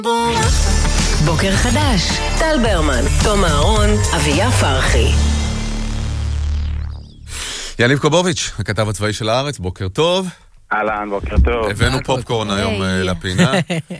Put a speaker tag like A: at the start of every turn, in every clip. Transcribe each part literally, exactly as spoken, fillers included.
A: בוקר חדש, טל ברמן, תום אהרון, אביה פרחי.
B: יניב קובוביץ', הכתב הצבאי של הארץ, בוקר טוב.
C: אהלן, בוקר טוב.
B: הבאנו פופקורן היום לפינה.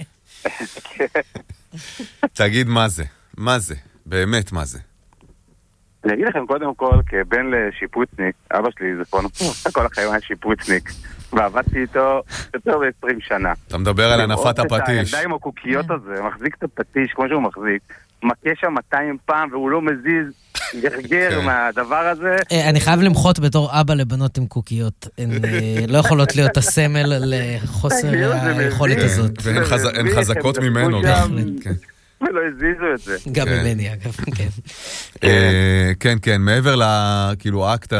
B: תגיד מה זה, מה זה, באמת מה זה.
C: אני אגיד לכם קודם כל, כבן לשיפוצניק, אבא שלי זה פה נפור, כל החיים היה שיפוצניק, ועבדתי איתו יותר ב-עשרים שנה.
B: אתה מדבר על הנפת הפטיש.
C: הידיים הקוקיות הזה, מחזיק את הפטיש כמו שהוא מחזיק, מכה שם מאתיים פעם והוא לא מזיז, גרגר מהדבר הזה.
D: אני חייב למחות בתור אבא לבנות עם קוקיות. הן לא יכולות להיות הסמל לחוסר היכולת הזאת.
B: והן חזקות ממנו גם.
C: ולא הזיזו את זה.
D: גם ממני, אגב, כן.
B: כן, כן, מעבר לכאילו אקט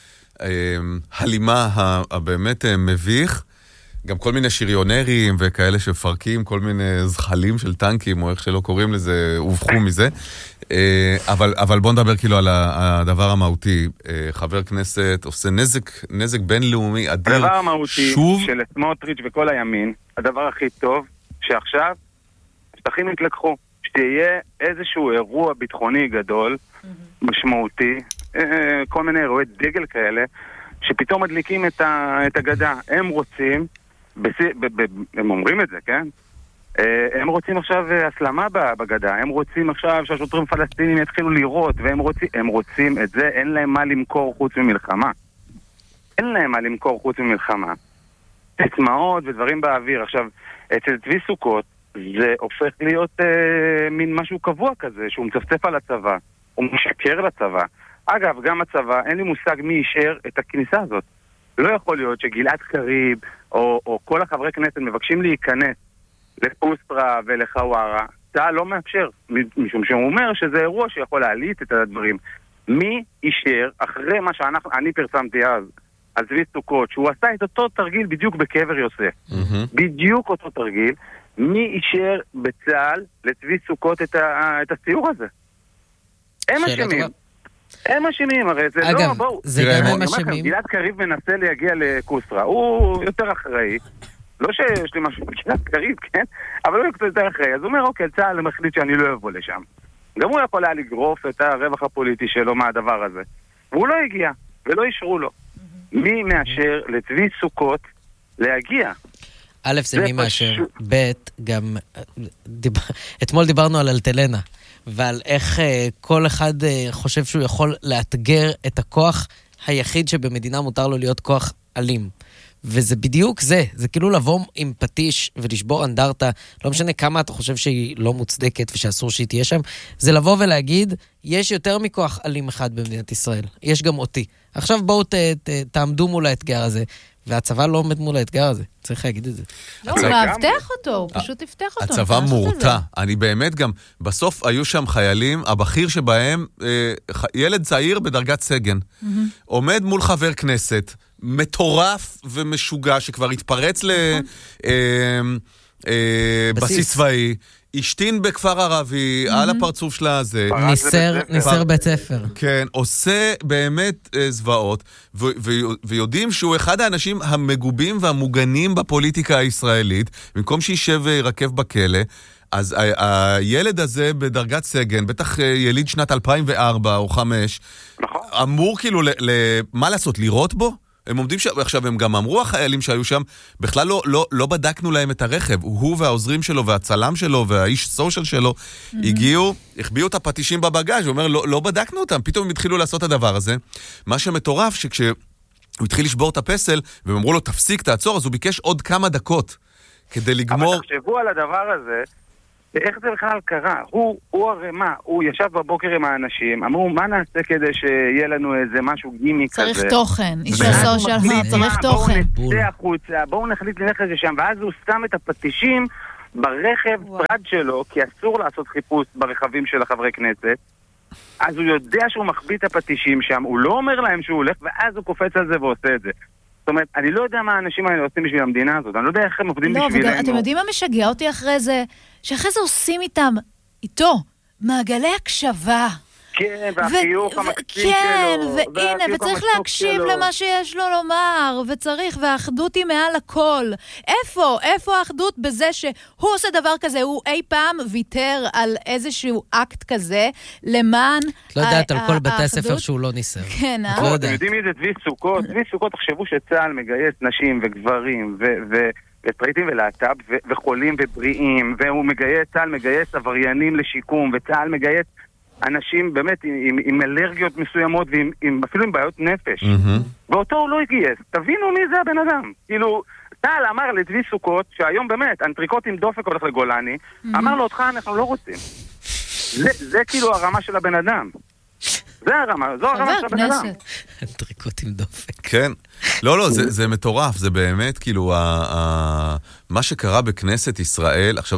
B: ההלימה הבאמת מביך, גם כל מיני שריונרים וכאלה שפרקים, כל מיני זחלים של טנקים, או איך שלא קוראים לזה, הובחו מזה. אבל, אבל בוא נדבר כאילו על הדבר המהותי. חבר כנסת עושה נזק, נזק בינלאומי אדיר.
C: הדבר המהותי של סמוטריץ' וכל הימין, הדבר הכי טוב, שעכשיו שטחים יתלקחו. שתהיה איזשהו אירוע ביטחוני גדול, משמעותי, כל מיני אירועי דגל כאלה, שפתאום מדליקים את הגדה. הם רוצים, הם אומרים את זה, כן? הם רוצים עכשיו הסלמה בגדה, הם רוצים עכשיו שהשוטרים פלסטינים יתחילו לירות, והם רוצים, הם רוצים את זה, אין להם מה למכור חוץ ממלחמה. אין להם מה למכור חוץ ממלחמה. עצמאות ודברים באוויר. עכשיו, אצל צבי סוכות, זה הופך להיות אה, מין משהו קבוע כזה, שהוא מצפצף על הצבא, הוא משקר לצבא. אגב, גם הצבא, אין לי מושג מי אישר את הכניסה הזאת. לא יכול להיות שגלעד קריב, או, או כל החברי כנסת מבקשים להיכנס לפוסטרה ולחווארה, צה"ל לא מאפשר, משום שהוא אומר שזה אירוע שיכול להעליט את הדברים. מי אישר, אחרי מה שאנחנו, אני פרסמתי אז, על צבי סוכות, שהוא עשה את אותו תרגיל בדיוק בקבר יוסף. Mm-hmm. בדיוק אותו תרגיל, מי אישר בצה"ל לצבי סוכות את, ה, את הסיור הזה? הם אשמים. הם אשמים, הרי זה
D: אגב,
C: לא, בואו.
D: זה גם הם אשמים.
C: גלעד קריב מנסה להגיע לקוסרה, הוא יותר אחראי. לא שיש לי משהו בגלעד קריב, כן? אבל הוא יותר אחראי. אז הוא אומר, אוקיי, צה"ל מחליט שאני לא אבוא לשם. גם הוא יכול היה לגרוף את הרווח הפוליטי שלו מהדבר הזה. והוא לא הגיע, ולא אישרו לו. מי מאשר לצבי סוכות להגיע?
D: א', זה מי מאשר, ב', גם אתמול דיברנו על אלטלנה, ועל איך כל אחד חושב שהוא יכול לאתגר את הכוח היחיד שבמדינה מותר לו להיות כוח אלים. וזה בדיוק זה, זה כאילו לבוא עם פטיש ולשבור אנדרטה, לא משנה כמה אתה חושב שהיא לא מוצדקת ושאסור שהיא תהיה שם, זה לבוא ולהגיד, יש יותר מכוח אלים אחד במדינת ישראל, יש גם אותי. עכשיו בואו ת, ת, תעמדו מול האתגר הזה, והצבא לא עומד מול האתגר הזה, צריך להגיד את זה.
E: לא, הוא מאבטח אותו, הוא פשוט יפתח אותו.
B: הצבא מורתע, אני באמת גם, בסוף היו שם חיילים, הבכיר שבהם, ילד צעיר בדרגת סגן, עומד מול חבר כנסת, מטורף ומשוגע, שכבר התפרץ לבסיס צבאי, השתין בכפר ערבי, על הפרצוף שלה הזה.
D: ניסר בית ספר.
B: כן, עושה באמת זוועות, ויודעים שהוא אחד האנשים המגובים והמוגנים בפוליטיקה הישראלית, במקום שישב רכב בכלא, אז הילד הזה בדרגת סגן, בטח יליד שנת אלפיים וארבע או חמש, אמור כאילו, מה לעשות, לראות בו? הם עומדים שם, עכשיו הם גם אמרו החיילים שהיו שם, בכלל לא, לא, לא בדקנו להם את הרכב, הוא והעוזרים שלו והצלם שלו והאיש סושיאל שלו, mm-hmm. הגיעו, החביאו את הפטישים בבגאז', הוא אומר, לא, לא בדקנו אותם, פתאום הם התחילו לעשות את הדבר הזה. מה שמטורף, שכשהוא התחיל לשבור את הפסל, והם אמרו לו, תפסיק, תעצור, אז הוא ביקש עוד כמה דקות, כדי לגמור...
C: אבל תחשבו על הדבר הזה, ואיך זה בכלל קרה? הוא, הוא הרי מה? הוא ישב בבוקר עם האנשים, אמרו, מה נעשה כדי שיהיה לנו איזה משהו גימי כזה?
E: צריך תוכן, איש הסושיאל, צריך תוכן.
C: בואו נצא החוצה, בואו נחליט ללכת לשם, ואז הוא שם את הפטישים ברכב פרד שלו, כי אסור לעשות חיפוש ברכבים של החברי כנסת, אז הוא יודע שהוא מחביא את הפטישים שם, הוא לא אומר להם שהוא הולך, ואז הוא קופץ על זה ועושה את זה. זאת אומרת, אני לא יודע מה האנשים האלה עושים בשביל המדינה הזאת, אני לא יודע איך הם עובדים בשבילנו.
E: לא, אתם יודעים מה משגע אותי אחרי זה? שאחרי זה עושים איתם, איתו, מעגלי הקשבה.
C: כן, והחיוך המקסים
E: כן,
C: שלו.
E: והנה, וצריך להקשיב למה שיש לו לומר, וצריך, והאחדות היא מעל הכל. איפה? איפה האחדות בזה שהוא עושה דבר כזה? הוא אי פעם ויתר על איזשהו אקט כזה, למען...
D: את לא יודעת על כל בתי הספר שהוא לא ניסר.
E: כן, אה?
D: את לא יודעת.
C: אתם יודעים מי זה צבי סוכות? צבי סוכות, תחשבו שצה"ל מגייס נשים וגברים ו... ופריטים ולהט"ב, ו- וחולים ובריאים, והוא מגייס, צה"ל מגייס עבריינים לשיקום, וצה"ל מגייס אנשים באמת עם, עם, עם אלרגיות מסוימות, ועם, עם, אפילו עם בעיות נפש. Mm-hmm. ואותו הוא לא הגייס. תבינו מי זה הבן אדם. כאילו, צה"ל אמר לצבי סוכות, שהיום באמת, אנטריקוט עם דופק הולך לגולני, mm-hmm. אמר לו, אותך אנחנו לא רוצים. זה, זה כאילו הרמה של הבן אדם. זה הרמה, זו הרמה של הבן אדם.
D: אנטריקוט עם דופק.
B: כן. לא, לא, זה, זה מטורף, זה באמת, כאילו, ה, ה, מה שקרה בכנסת ישראל, עכשיו,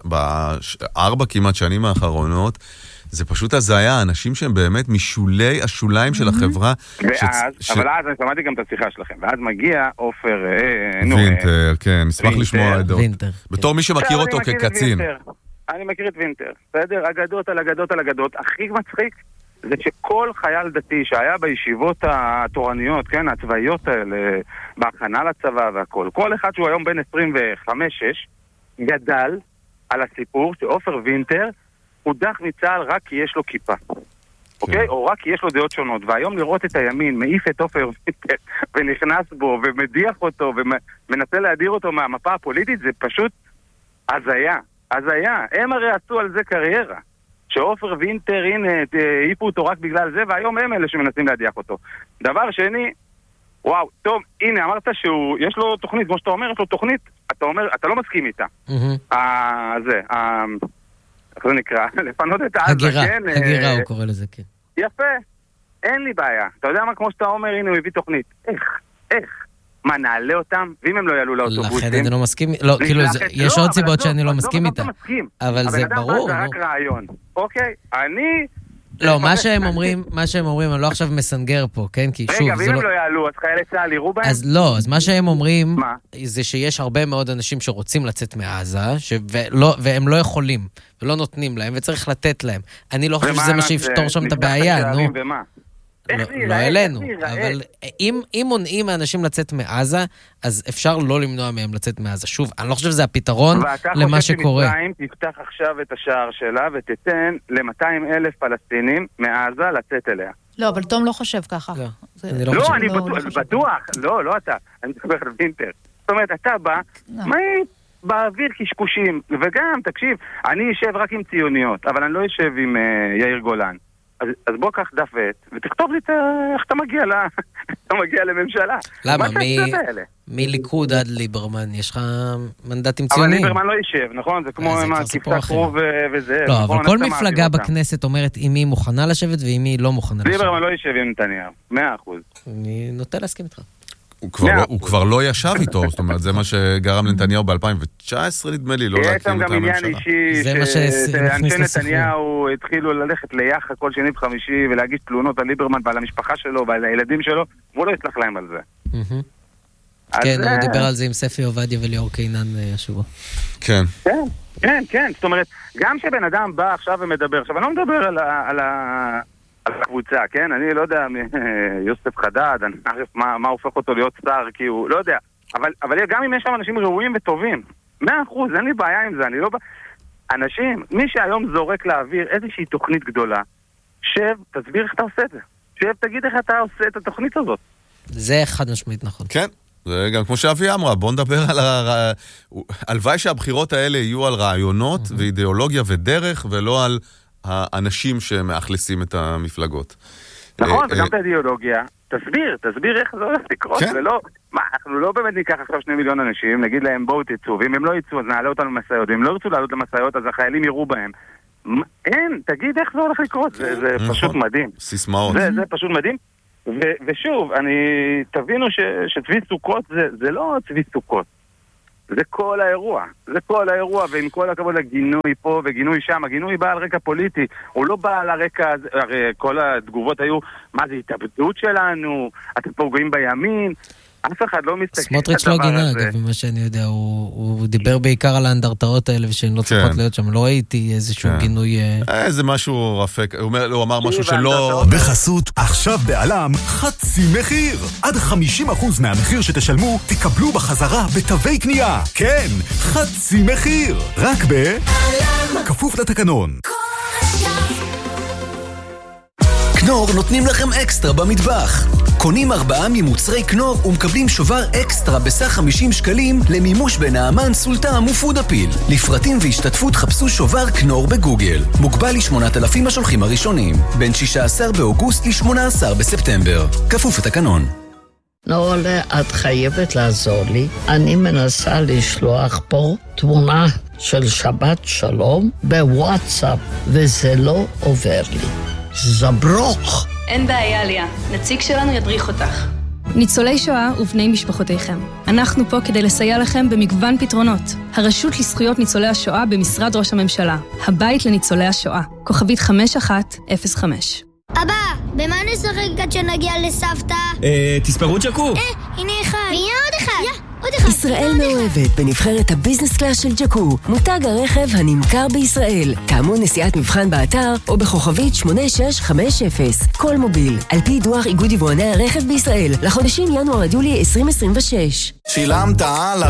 B: בארבע כמעט שנים האחרונות, זה פשוט הזיה, אנשים שהם באמת משולי השוליים של החברה.
C: ואז, ש... אבל אז אני שמעתי גם את השיחה שלכם, ואז מגיע אופר...
B: וינטר, כן, נשמח לשמוע את דעות.
D: וינטר.
B: בתור מי שמכיר אותו כקצין.
C: אני מכיר את וינטר, בסדר? אגדות על אגדות על אגדות. הכי מצחיק זה שכל חייל דתי שהיה בישיבות התורניות, כן, הצבאיות האלה, בהכנה לצבא והכל, כל אחד שהוא היום בין עשרים וחמש שש, גדל על הסיפור שאופר וינטר הודח מצה"ל רק כי יש לו כיפה. אוקיי? או רק כי יש לו דעות שונות. והיום לראות את הימין, מעיף את אופר וינטר ונכנס בו ומדיח אותו ומנסה להדיר אותו מהמפה הפוליטית, זה פשוט הזיה. הזיה. הם הרי עשו על זה קריירה. שאופר וינטר, הנה, העיפו אותו רק בגלל זה, והיום הם אלה שמנסים להדיח אותו. דבר שני, וואו, טוב, הנה, אמרת שהוא, יש לו תוכנית, כמו שאתה אומר, יש לו תוכנית, אתה אומר, אתה לא מסכים איתה. אה, זה, אה, איך זה נקרא? לפנות את העזה, כן?
D: הגירה, הגירה הוא קורא לזה, כן.
C: יפה, אין לי בעיה. אתה יודע מה, כמו שאתה אומר, הנה, הוא הביא תוכנית. איך? איך? מה, נעלה אותם? ואם הם לא יעלו לאוטובוסים?
D: לכן אני לא מסכים, לא, כאילו, יש עוד סיבות שאני לא מסכים איתה. אבל זה ברור.
C: זה רק רעיון. אוקיי, אני...
D: לא, מה שהם אומרים, מה שהם אומרים, אני לא עכשיו מסנגר פה, כן? כי שוב,
C: רגע, ואם הם לא יעלו, אז חיילי צה"ל יראו בהם?
D: אז לא, אז מה שהם אומרים, זה שיש הרבה מאוד אנשים שרוצים לצאת מעזה, והם לא יכולים, ולא נותנים להם, וצריך לתת להם. אני לא חושב שזה מה שיפתור שם את הבעיה, נו. לא אלינו, אבל אם מונעים האנשים לצאת מעזה, אז אפשר לא למנוע מהם לצאת מעזה. שוב, אני לא חושב שזה הפתרון למה שקורה.
C: ואתה חושב שמצרים תפתח עכשיו את השער שלה ותתן ל-מאתיים אלף פלסטינים מעזה לצאת אליה.
E: לא, אבל תום לא חושב ככה.
C: לא, אני בטוח, לא, לא אתה. אני מדבר על וינטר. זאת אומרת, אתה בא, מה באוויר קשקושים, וגם, תקשיב, אני אשב רק עם ציוניות, אבל אני לא אשב עם יאיר גולן. אז, אז בוא קח דף ועט, ותכתוב לי איך אתה מגיע, לה, אתה מגיע לממשלה.
D: למה? מליכוד עד ליברמן, יש לך מנדטים ציוניים.
C: אבל ליברמן לא יישב, נכון? זה כמו עם הכבשה קרוב וזה.
D: לא, אבל כל מפלגה בכנסת אומרת עם מי מוכנה לשבת ועם מי לא מוכנה לשבת.
C: ליברמן לא יישב עם נתניהו, מאה אחוז.
D: אני נוטה להסכים איתך.
B: הוא כבר, לא, הוא כבר לא ישב איתו, זאת אומרת, זה מה שגרם לנתניהו ב-אלפיים תשע עשרה, נדמה לי, לא להקים את הממשלה.
C: יש שם גם עניין אישי, שאנשי נתניהו התחילו ללכת ליחד כל שני וחמישי, ולהגיש תלונות על ליברמן ועל המשפחה שלו ועל הילדים שלו, והוא לא יצלח להם על זה.
D: כן, הוא דיבר על זה עם ספי עובדיה וליאור קינן השבוע.
B: כן.
C: כן, כן, כן, זאת אומרת, גם שבן אדם בא עכשיו ומדבר, עכשיו אני לא מדבר על ה... על הקבוצה, כן? אני לא יודע, יוסף חדד, אני ערף מה, מה הופך אותו להיות שר, כי הוא, לא יודע. אבל, אבל גם אם יש שם אנשים ראויים וטובים, מאה אחוז, אין לי בעיה עם זה, אני לא... אנשים, מי שהיום זורק לאוויר איזושהי תוכנית גדולה, שב, תסביר איך אתה עושה את זה. שב, תגיד איך אתה עושה את התוכנית הזאת.
D: זה חד משמעית נכון.
B: כן. זה גם כמו שאבי אמרה, בוא נדבר על ה... הלוואי שהבחירות האלה יהיו על רעיונות ואידיאולוגיה ודרך, ולא על האנשים שמאכלסים את המפלגות.
C: נכון, וגם את האידיאולוגיה. תסביר, תסביר איך זה הולך לקרות. ולא, מה, אנחנו לא באמת ניקח עכשיו שני מיליון אנשים, נגיד להם בואו תצאו, ואם הם לא יצאו אז נעלה אותנו למסעיות, ואם לא ירצו לעלות למסעיות אז החיילים יראו בהם. אין, תגיד איך זה הולך לקרות, זה פשוט מדהים.
B: סיסמאות.
C: זה פשוט מדהים. ושוב, אני, תבינו שצבי סוכות זה לא צבי סוכות. זה כל האירוע, זה כל האירוע, ועם כל הכבוד לגינוי פה וגינוי שם, הגינוי בא על רקע פוליטי, הוא לא בא על הרקע, הרי כל התגובות היו, מה זה התאבדות שלנו, אתם פוגעים בימין, אף אחד לא מסתכל
D: סמוטריץ' לא גינה, אגב, ממה שאני יודע, הוא דיבר בעיקר על האנדרטאות האלה, ושהן לא צריכות להיות שם, לא ראיתי איזשהו גינוי...
B: איזה משהו רפק, הוא אמר משהו שלא...
F: בחסות, עכשיו בעלם, חצי מחיר. עד חמישים אחוז מהמחיר שתשלמו, תקבלו בחזרה בתווי קנייה. כן, חצי מחיר. רק ב... כפוף לתקנון.
G: קנור נותנים לכם אקסטרה במטבח. קונים ארבעה ממוצרי קנור ומקבלים שובר אקסטרה בסך חמישים שקלים למימוש בנעמן, סולטם ופודאפיל. לפרטים והשתתפות חפשו שובר קנור בגוגל. מוגבל ל-שמונת אלפים השולחים הראשונים. בין שישה עשר באוגוסט ל-שמונה עשר בספטמבר. כפוף לתקנון.
H: נורלה, את חייבת לעזור לי. אני מנסה לשלוח פה תמונה של שבת שלום בוואטסאפ, וזה לא עובר לי. זברוך.
I: אין בעיה, ליה. נציג שלנו ידריך אותך.
J: ניצולי שואה ובני משפחותיכם. אנחנו פה כדי לסייע לכם במגוון פתרונות. הרשות לזכויות ניצולי השואה במשרד ראש הממשלה. הבית לניצולי השואה. כוכבית חמש אחת אפס חמש.
K: אבא, במה נשחק עד שנגיע לסבתא?
L: אה, תספרו ג'קו.
K: אה, הנה אחד. והנה עוד אחד. עוד אחד.
A: ישראל מאוהבת בנבחרת הביזנס קלאס של ג'קו, מותג הרכב הנמכר בישראל. כאמור נסיעת מבחן באתר או בכוכבית שמונה שש חמש אפס. כל מוביל, על פי דוח איגוד יבואני הרכב בישראל, לחודשים ינואר עד יולי עשרים עשרים ושש.
M: שילמת על